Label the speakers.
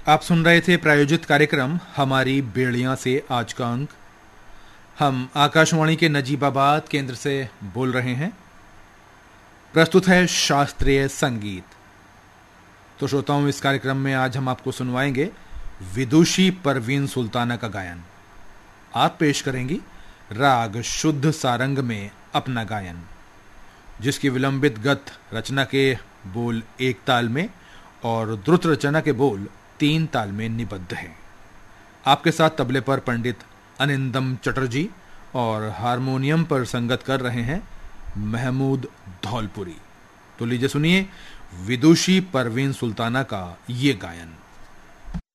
Speaker 1: आप सुन रहे थे प्रायोजित कार्यक्रम हमारी बेड़ियां से आज का अंक। हम आकाशवाणी के नजीबाबाद केंद्र से बोल रहे हैं। प्रस्तुत है शास्त्रीय संगीत। तो श्रोताओं, इस कार्यक्रम में आज हम आपको सुनवाएंगे विदुषी परवीन सुल्ताना का गायन। आप पेश करेंगी राग शुद्ध सारंग में अपना गायन, जिसकी विलंबित गत रचना के बोल एक ताल में और द्रुत रचना के बोल 3 ताल में निबद्ध है। आपके साथ तबले पर पंडित अनिंदम चटर्जी और हारमोनियम पर संगत कर रहे हैं महमूद धौलपुरी। तो लीजिए सुनिए विदुषी परवीन सुल्ताना का ये गायन।